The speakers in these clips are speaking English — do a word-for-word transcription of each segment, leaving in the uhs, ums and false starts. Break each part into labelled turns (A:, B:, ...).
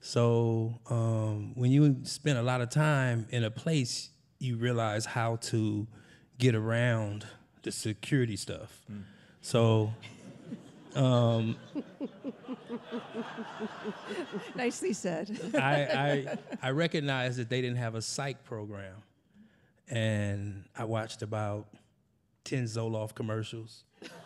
A: So um, when you spend a lot of time in a place, you realize how to get around the security stuff. Mm. So, um,
B: nicely said.
A: I, I I recognized that they didn't have a psych program, and I watched about ten Zoloft commercials.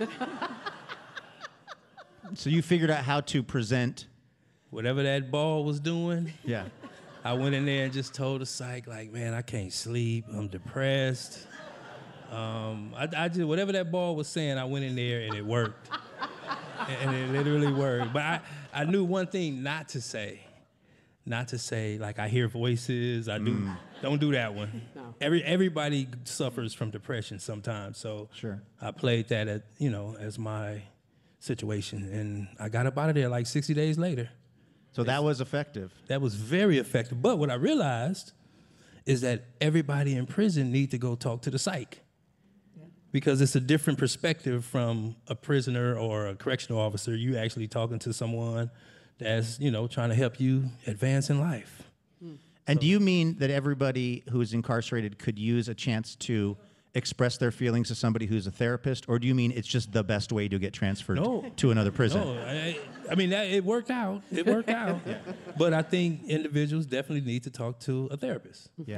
C: So you figured out how to present
A: whatever that ball was doing.
C: Yeah.
A: I went in there and just told the psych, like, man, I can't sleep. I'm depressed. Um, I, I just, whatever that ball was saying, I went in there and it worked. and, and it literally worked. But I, I knew one thing not to say. Not to say, like, I hear voices. I do. Mm. Don't do that one. No. Every Everybody suffers from depression sometimes. So
C: sure.
A: I played that, at, you know, as my situation. And I got up out of there like sixty days later.
C: So that was effective.
A: That was very effective. But what I realized is that everybody in prison need to go talk to the psych. Yeah. Because it's a different perspective from a prisoner or a correctional officer. You actually talking to someone that's, you know, trying to help you advance in life.
C: Hmm. And so, do you mean that everybody who is incarcerated could use a chance to express their feelings to somebody who's a therapist, or do you mean it's just the best way to get transferred
A: no,
C: to another prison?
A: No, I, I mean, that, it worked out. It worked out. Yeah. But I think individuals definitely need to talk to a therapist.
C: Yeah.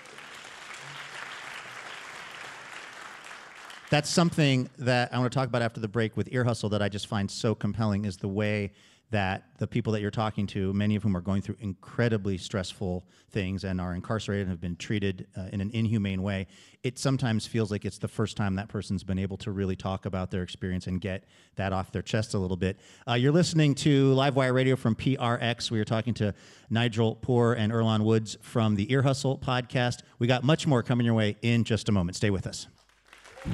C: That's something that I want to talk about after the break with Ear Hustle that I just find so compelling, is the way that the people that you're talking to, many of whom are going through incredibly stressful things and are incarcerated and have been treated uh, in an inhumane way, it sometimes feels like it's the first time that person's been able to really talk about their experience and get that off their chest a little bit. Uh, you're listening to Livewire Radio from P R X. We are talking to Nigel Poor and Earlonne Woods from the Ear Hustle podcast. We got much more coming your way in just a moment. Stay with us.